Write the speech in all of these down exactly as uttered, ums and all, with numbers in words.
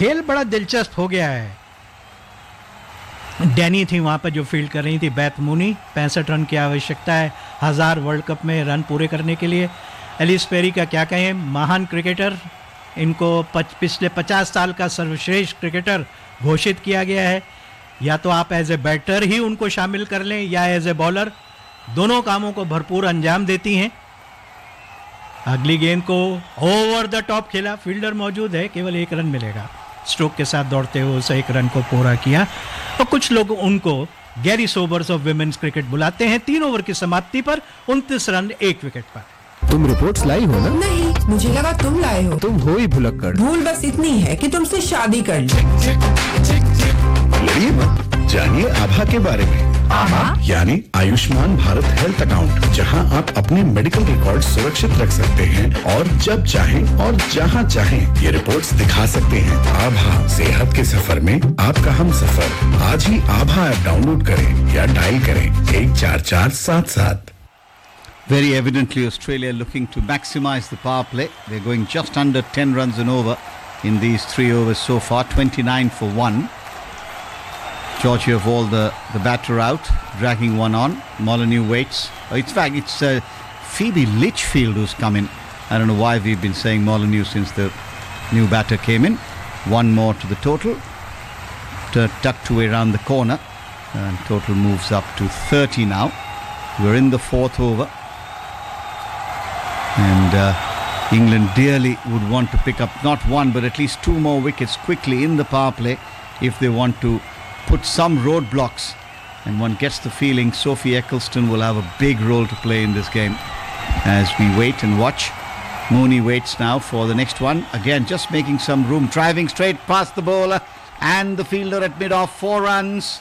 खेल बड़ा दिलचस्प हो गया है। डैनी थी वहाँ पर जो फील्ड कर रही थी, बेथ मूनी। पैंसठ रन की आवश्यकता है हज़ार वर्ल्ड कप में रन पूरे करने के लिए। एलिस पेरी का क्या कहें, महान क्रिकेटर, इनको पच, पिछले पचास साल का सर्वश्रेष्ठ क्रिकेटर घोषित किया गया है। या तो आप एज ए बैटर ही उनको शामिल कर लें या एज ए बॉलर, दोनों कामों को भरपूर अंजाम देती हैं। अगली गेंद को ओवर द टॉप खेला, फील्डर मौजूद है, केवल एक रन मिलेगा। स्ट्रोक के साथ दौड़ते हुए उस एक रन को पूरा किया। और कुछ लोग उनको Garry Sobers of women's cricket बुलाते हैं। तीन ओवर की समाप्ति पर उनतीस रन एक विकेट पर। तुम रिपोर्ट्स लाई हो ना? नहीं, मुझे लगा तुम लाए हो। तुम हो ही भुलक्कड़। भूल बस इतनी है कि तुमसे शादी कर ली। लड़िए मत, जानिए आभा के बारे में। आभा यानी आयुष्मान भारत हेल्थ अकाउंट, जहां आप अपने मेडिकल रिकॉर्ड सुरक्षित रख सकते हैं और जब चाहें और जहां चाहें ये रिपोर्ट्स दिखा सकते हैं। आभा, सेहत के सफर में आपका हम सफर। आज ही आभा ऐप डाउनलोड करें या डायल करें एक चार चार सात सात। Very evidently, Australia looking to maximise the power play. They're going just under ten runs and over in these three overs so far, twenty-nine for one. Georgia have all the, the batter out, dragging one on. Molyneux waits. Oh, in fact, it's uh, Phoebe Litchfield who's come in. I don't know why we've been saying Molyneux since the new batter came in. One more to the total. T- tucked away around the corner. And total moves up to thirty now. We're in the fourth over. And uh, England dearly would want to pick up not one but at least two more wickets quickly in the power play if they want to put some roadblocks. And one gets the feeling Sophie Eccleston will have a big role to play in this game as we wait and watch. Mooney waits now for the next one. Again, just making some room, driving straight past the bowler and the fielder at mid-off, four runs.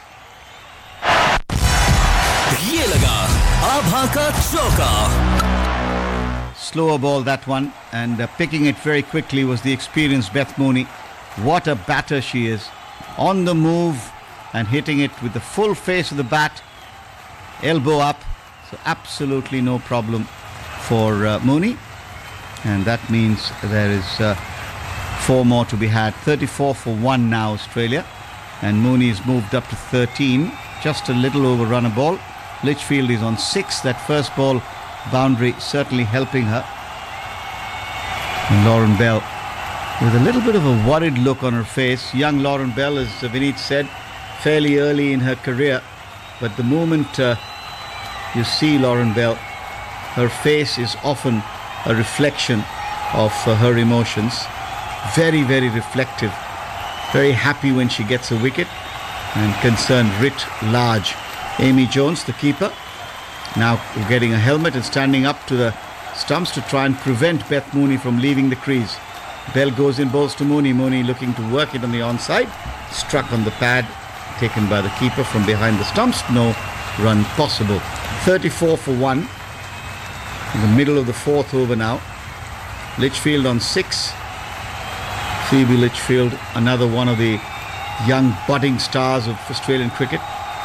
ये लगा आभा का चौका। Slower ball that one, and uh, picking it very quickly was the experienced Beth Mooney. What a batter she is. On the move and hitting it with the full face of the bat, elbow up, so absolutely no problem for uh, Mooney. And that means there is uh, four more to be had. thirty-four for one now, Australia. And Mooney has moved up to thirteen, just a little over run a ball. Litchfield is on six. That first ball boundary certainly helping her. And Lauren Bell with a little bit of a worried look on her face. Young Lauren Bell, as Vineet said, fairly early in her career, but the moment uh, you see Lauren Bell, her face is often a reflection of uh, her emotions. Very, very reflective, very happy when she gets a wicket, and concern writ large. Amy Jones, the keeper, now getting a helmet and standing up to the stumps to try and prevent Beth Mooney from leaving the crease. Bell goes in, bowls to Mooney. Mooney looking to work it on the onside. Struck on the pad, taken by the keeper from behind the stumps. No run possible. thirty-four for one. In the middle of the fourth over now. Litchfield on six. Phoebe Litchfield, another one of the young budding stars of Australian cricket.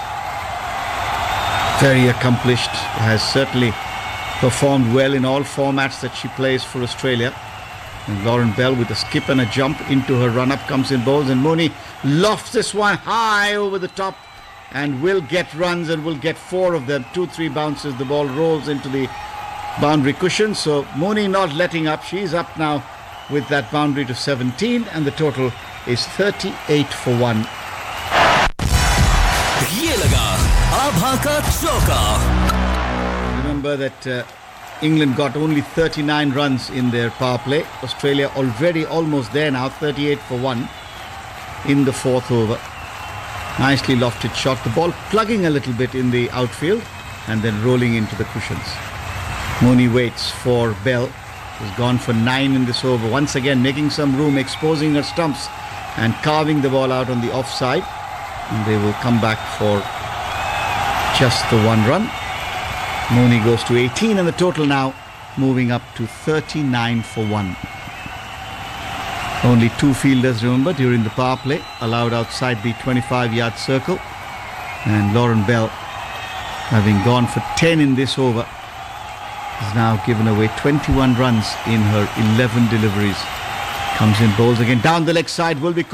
Very accomplished, has certainly performed well in all formats that she plays for Australia. And Lauren Bell with a skip and a jump into her run-up comes in bowls, and Mooney lofts this one high over the top and will get runs and will get four of them. Two, three bounces, the ball rolls into the boundary cushion. So Mooney not letting up. She's up now with that boundary to seventeen, and the total is thirty-eight for one. ये लगा आभा का चौका। Remember that uh, England got only thirty-nine runs in their power play. Australia already almost there now, thirty-eight for one in the fourth over. Nicely lofted shot, the ball plugging a little bit in the outfield and then rolling into the cushions. Mooney waits for Bell, who's gone for nine in this over. Once again making some room, exposing her stumps and carving the ball out on the offside. And they will come back for just the one run. Mooney goes to eighteen, and the total now moving up to thirty-nine for one. Only two fielders, remember, during the power play, allowed outside the twenty-five yard circle. And Lauren Bell, having gone for ten in this over, has now given away twenty-one runs in her eleven deliveries. Comes in, bowls again down the leg side, will be